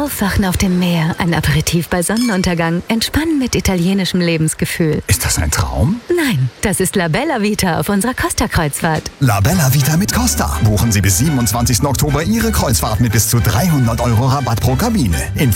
Aufwachen auf dem Meer, ein Aperitif bei Sonnenuntergang, Entspannen mit italienischem Lebensgefühl. Ist das ein Traum? Nein, das ist La Bella Vita auf unserer Costa-Kreuzfahrt. La Bella Vita mit Costa. Buchen Sie bis 27. Oktober Ihre Kreuzfahrt mit bis zu 300 € Rabatt pro Kabine.